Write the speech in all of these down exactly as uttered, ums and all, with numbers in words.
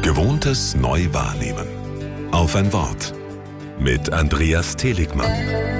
Gewohntes neu wahrnehmen. Auf ein Wort. Mit Andreas Seligmann.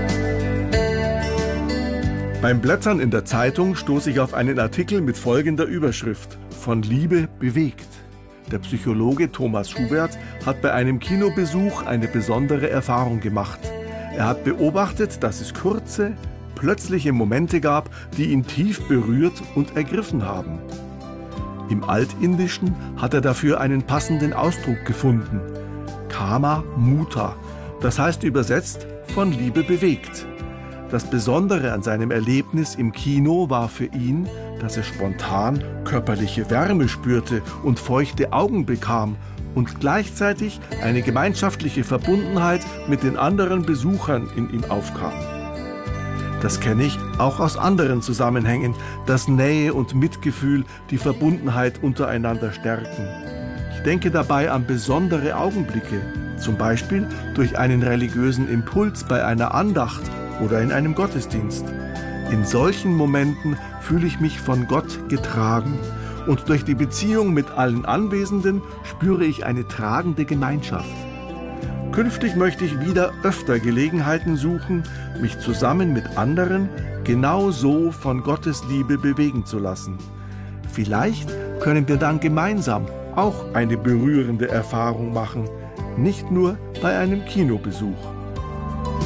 Beim Blättern in der Zeitung stoße ich auf einen Artikel mit folgender Überschrift: Von Liebe bewegt. Der Psychologe Thomas Schubert hat bei einem Kinobesuch eine besondere Erfahrung gemacht. Er hat beobachtet, dass es kurze, plötzliche Momente gab, die ihn tief berührt und ergriffen haben. Im Altindischen hat er dafür einen passenden Ausdruck gefunden: Kama Muta, das heißt übersetzt von Liebe bewegt. Das Besondere an seinem Erlebnis im Kino war für ihn, dass er spontan körperliche Wärme spürte und feuchte Augen bekam und gleichzeitig eine gemeinschaftliche Verbundenheit mit den anderen Besuchern in ihm aufkam. Das kenne ich auch aus anderen Zusammenhängen, dass Nähe und Mitgefühl die Verbundenheit untereinander stärken. Ich denke dabei an besondere Augenblicke, zum Beispiel durch einen religiösen Impuls bei einer Andacht oder in einem Gottesdienst. In solchen Momenten fühle ich mich von Gott getragen und durch die Beziehung mit allen Anwesenden spüre ich eine tragende Gemeinschaft. Künftig möchte ich wieder öfter Gelegenheiten suchen, mich zusammen mit anderen genau so von Gottes Liebe bewegen zu lassen. Vielleicht können wir dann gemeinsam auch eine berührende Erfahrung machen, nicht nur bei einem Kinobesuch.